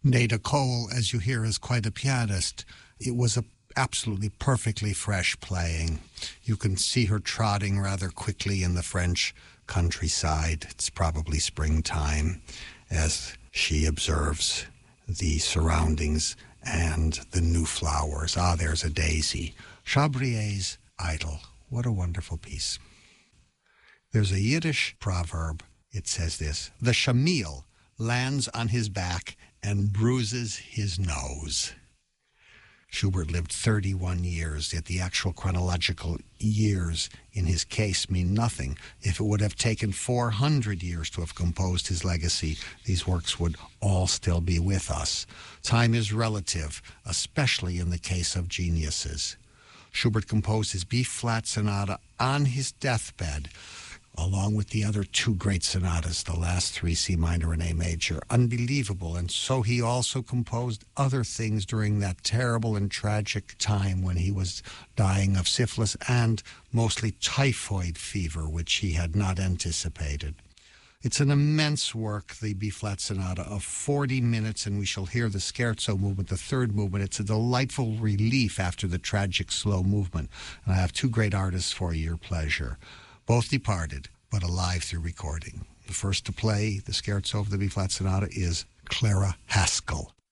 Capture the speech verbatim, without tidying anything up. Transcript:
Nada Cole, as you hear, is quite a pianist. It was a absolutely perfectly fresh playing. You can see her trotting rather quickly in the French countryside. It's probably springtime as she observes the surroundings and the new flowers. Ah, there's a daisy. Chabrier's Idyll. What a wonderful piece. There's a Yiddish proverb. It says this: the shamil lands on his back and bruises his nose. Schubert lived thirty-one years, yet the actual chronological years in his case mean nothing. If it would have taken four hundred years to have composed his legacy, these works would all still be with us. Time is relative, especially in the case of geniuses. Schubert composed his B-flat sonata on his deathbed, along with the other two great sonatas, the last three, C minor and A major. Unbelievable. And so he also composed other things during that terrible and tragic time when he was dying of syphilis and mostly typhoid fever, which he had not anticipated. It's an immense work, the B-flat sonata, of forty minutes, and we shall hear the scherzo movement, the third movement. It's a delightful relief after the tragic slow movement. And I have two great artists for your pleasure. Both departed, but alive through recording. The first to play the scherzo of the B-flat sonata is Clara Haskell.